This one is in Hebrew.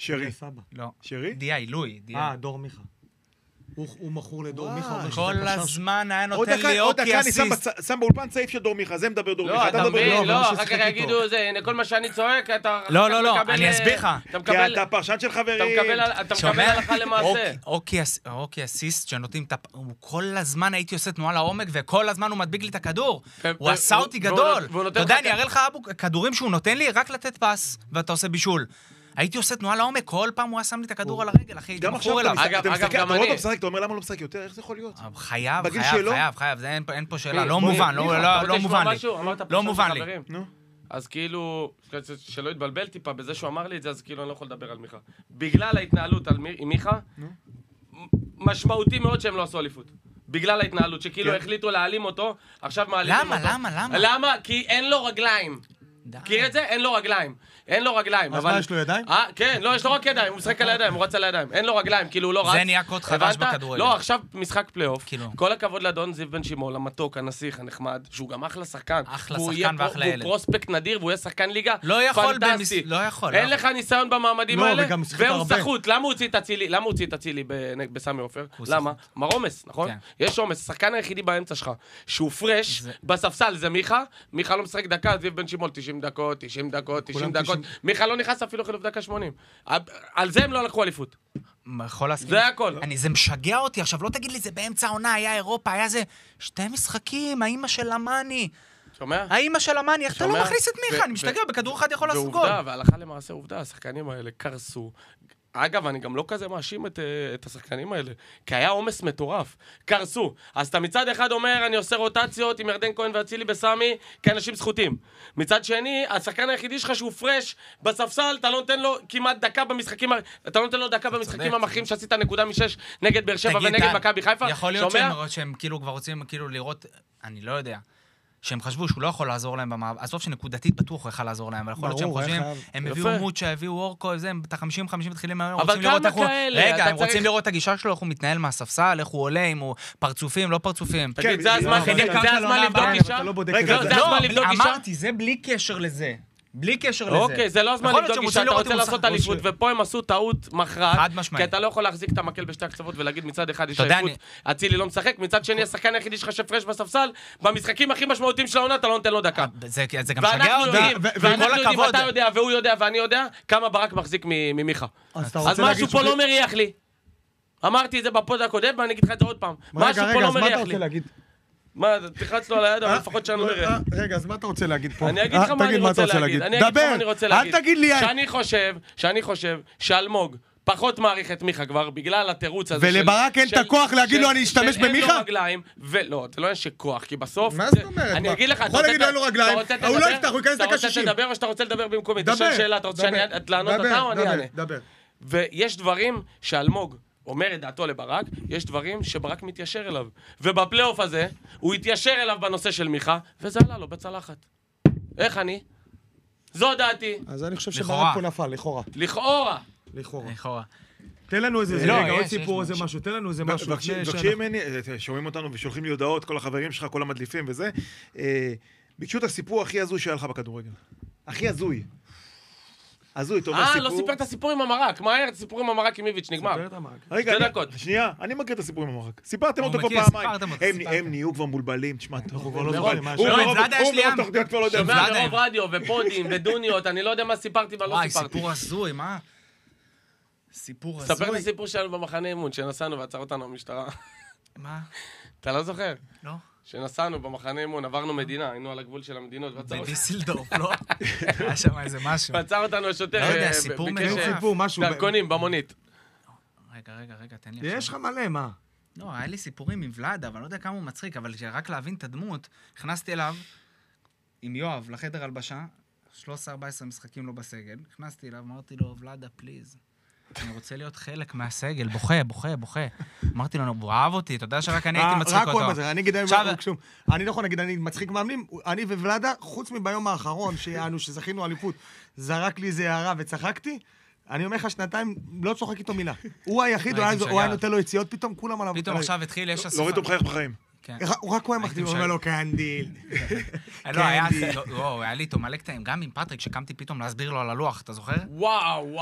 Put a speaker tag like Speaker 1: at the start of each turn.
Speaker 1: שרי.
Speaker 2: לא.
Speaker 1: שרי?
Speaker 2: דיה, עילוי.
Speaker 3: דור מיכה. הוא מכור לדור מיכה.
Speaker 2: כל הזמן היה נותן לי
Speaker 1: עוד דקה אני
Speaker 2: אסיסט.
Speaker 1: שם באולפן צעיף של דור מיכה, זה מדבר דור מיכה.
Speaker 4: אתה מבין, לא, אחר כך יגידו, כל מה שאני צועק, אתה...
Speaker 2: לא, אני אסביר לך.
Speaker 1: כי אתה פרשן של חברים.
Speaker 4: אתה מקבל הלכה למעשה.
Speaker 2: אוקי אסיסט שנותנים את... הוא כל הזמן הייתי עושה תנועה לעומק, וכל הזמן הוא מדביק לי את הכדור. הוא עשה אותי גדול. אתה יודע, אני אראה לך כדורים שהוא נותן לי רק לתת פס, ואתה עושה בישול. הייתי עושה תנועה לעומק, כל פעם הוא היה שם לי את הכדור על הרגל, אחי, הייתי מכור אליו.
Speaker 1: אגב, גם אני. אתה אומר למה לא משחק יותר, איך זה יכול להיות?
Speaker 2: חייב, אין פה שאלה, לא מובן, לא מובן לי. לא מובן לי.
Speaker 4: אז כאילו, שלא יתבלבל טיפה בזה שהוא אמר לי את זה, אז כאילו אני לא יכול לדבר על מיכה. בגלל ההתנהלות עם מיכה, משמעותי מאוד שהם לא עשו אליפות. בגלל ההתנהלות, שכאילו החליטו להעלים אותו, עכשיו מעלימים אותו. למה? כי אין לו רגליים. מכיר את זה? אין לו רגליים. אין לו רגליים.
Speaker 3: אז מה, יש לו ידיים?
Speaker 4: כן, לא, יש לו רק ידיים, הוא משחק על הידיים, הוא רץ על הידיים. אין לו רגליים, כאילו הוא לא רץ.
Speaker 2: זה נהיה קוד חדש בכדורגל.
Speaker 4: לא, עכשיו משחק פלייאוף. כל הכבוד לאדון זיו בן שמעון, המתוק, הנסיך, הנחמד, שהוא גם אחלה שחקן.
Speaker 2: אחלה שחקן ואחלה ילד.
Speaker 4: והוא פרוספקט נדיר, והוא יהיה שחקן ליגה.
Speaker 2: לא יכול.
Speaker 4: אין לך ניסיון במעמדים האלה, והוא סחוט. למה הוא הוציא את אצילי בסמי עופר? למה? מר עומס, נכון? יש עומס. השחקן היחידי באמצע שלך, שהוא פרש, בספסל זה מיכה. מיכה לא משחק דקה, זיו בן שמעון 90 דקות. מיכה לא נכנס אפילו חילוף דקה 80. על זה הם לא לקחו אליפות. זה הכל.
Speaker 2: זה משגע אותי. עכשיו לא תגיד לי, זה באמצע העונה, היה אירופה, היה זה 2 משחקים, האמא של אמני.
Speaker 4: שומע?
Speaker 2: האמא של אמני, איך אתה לא מכניס את מיכה? אני משתגע, בכדור אחד יכול לעשות גול.
Speaker 4: ועובדה, והלכה למעשה עובדה, השחקנים האלה קרסו. אגב, אני גם לא כזה מאשים את השחקנים האלה, כי היה עומס מטורף, קרסו. אז אתה מצד אחד אומר, אני עושה רוטציות עם ירדן כהן ואצילי בסמי, כאנשים זכותים. מצד שני, השחקן היחידי שלך שהוא פרש בספסל, אתה לא נותן לו כמעט דקה במשחקים, אתה לא נותן לו דקה במשחקים המחרים שעשית נקודה מ6 נגד באר שבע ונגד מכבי חיפה.
Speaker 2: יכול להיות שהם כאילו כבר רוצים כאילו לראות, אני לא יודע. שהם חשבו שהוא לא יכול לעזור להם במאבק, עזוב שנקודתית בטוח הוא יכול לעזור להם, אבל יכול להיות שהם חושבים, הם הביאו מוצ'ה, הביאו אורקו, את ה-50-50 מתחילים, הם רוצים לראות את הגישה שלו, איך הוא מתנהל מהספסל, איך הוא עולה, אם הוא פרצופים, לא פרצופים.
Speaker 4: זה הזמן לבדוק גישה?
Speaker 2: אמרתי, זה בלי קשר לזה. בלי קשר לזה.
Speaker 4: אוקיי, זה לא הזמן לבדוק גישה, אתה רוצה לעשות אליפות, ופה הם עשו טעות מכרעת, כי אתה לא יכול להחזיק את המקל בשתי הקצוות ולהגיד מצד אחד יש אליפות, אצילי לא משחק, מצד שני השחקן היחידי שלך שפרש בספסל, במשחקים הכי משמעותיים של העונה אתה לא נותן לו דקה.
Speaker 2: זה גם שגע אותי,
Speaker 4: ואנחנו יודעים, אתה יודע והוא יודע ואני יודע, כמה ברק מחזיק ממיכה. אז משהו פה לא מריח לי. אמרתי את זה בפוד הקודם, ואני אגיד לך את זה עוד פעם. משהו פה לא מריח לי. מה, תחץ לו על היד, אבל לפחות שאני לא מראה.
Speaker 3: רגע, אז מה אתה רוצה להגיד פה?
Speaker 4: אני אגיד לך מה אני רוצה להגיד.
Speaker 3: דבר, אל תגיד לי.
Speaker 4: שאני חושב שאלמוג פחות מעריך את מיכה כבר בגלל התירוץ הזה.
Speaker 3: ולברק אין את הכוח להגיד לו אני אשתמש במיכה?
Speaker 4: שאין לו רגליים, ולא, זה לא יש כוח, כי בסוף...
Speaker 3: מה זאת אומרת?
Speaker 4: אני אגיד לך,
Speaker 3: יכול להגיד לו אין לו רגליים, הוא לא יפתח, הוא ייכנס דקה 60.
Speaker 4: אתה רוצה לדבר או שאתה רוצה לדבר במקומי? תשאל שאלה, אתה רוצה לענות אותה או אני אענה?
Speaker 3: דבר.
Speaker 4: ויש דברים שאלמוג אומר את דעתו לברק, יש דברים שברק מתיישר אליו. ובפלייאוף הזה, הוא התיישר אליו בנושא של מיכה, וזה עלה לו בצלחת. איך אני? זו דעתי.
Speaker 3: אז אני חושב שברק פה נפל, לכאורה.
Speaker 4: לכאורה.
Speaker 3: תן לנו איזה רגע, עוד סיפור, איזה משהו, תן לנו איזה משהו.
Speaker 1: בבקשים ממני, שומעים אותנו ושולחים לי הודעות, כל החברים שלך, כל המדליפים וזה. ביקשו את הסיפור הכי הזוי שהיה לך בכדורגל. הכי הזוי. הזוי, אתה אומר סיפור...
Speaker 4: לא סיפר את הסיפור עם המרק. מהר, את הסיפור עם המרק עם איביץ' נגמר.
Speaker 1: רגע, שנייה, אני מכיר את הסיפור עם המרק. סיפרתם אותו פה פעמיים. הם נהיו כבר מבולבלים, תשמע, אנחנו כבר לא זוכרים.
Speaker 4: שומע ברוב רדיו ופודים ודוניות, אני לא יודע מה סיפרתי ולא סיפרתי.
Speaker 2: וואי, סיפור הזוי, מה? סיפור הזוי.
Speaker 4: ספר את הסיפור שלנו במחנה אימון, שנסענו ועצר אותנו המשטרה.
Speaker 2: מה?
Speaker 4: אתה לא זוכר?
Speaker 2: לא.
Speaker 4: שנסענו במחנה אימון, עברנו מדינה, היינו על הגבול של המדינות.
Speaker 2: בדיסלדורף, לא? היה שם איזה משהו.
Speaker 4: ועצר אותנו השוטר.
Speaker 2: לא יודע, סיפור משהו.
Speaker 4: דרכונים במונית.
Speaker 2: רגע, תן לי
Speaker 3: עכשיו. יש לך מלא, מה?
Speaker 2: לא, היה לי סיפורים עם ולדה, אבל אני לא יודע כמה הוא מצחיק, אבל רק להבין את הדמות, הכנסתי אליו עם יואב לחדר הלבשה, 13-14 משחקים לא בסגל, הכנסתי אליו, אמרתי לו, ולדה, פליז. אני רוצה להיות חלק מהסגל, בוכה. אמרתי לו, הוא אהב אותי, אתה יודע שרק אני הייתי מצחיק אותו.
Speaker 3: אני לא יכול להגיד, אני מצחיק מאמנים, אני וולדה, חוץ מביום האחרון, שזכינו אליפות, זרק לי איזה הערה וצחקתי, אני אומר לך שנתיים, לא צוחק איתו מילה. הוא היחיד, הוא היה נותן לו יציאות פתאום, כולם עליו.
Speaker 2: פתאום עכשיו התחיל, יש אספה.
Speaker 1: לא ראיתו בחייך בחיים.
Speaker 3: הוא רק הוא היה מחתים, הוא אומר לו, קנדיל.
Speaker 2: היה לי איתו מלא קטעים, גם עם פטריק, שקמתי פתאום להסביר לו על הלוח, אתה זוכר?
Speaker 4: וואו.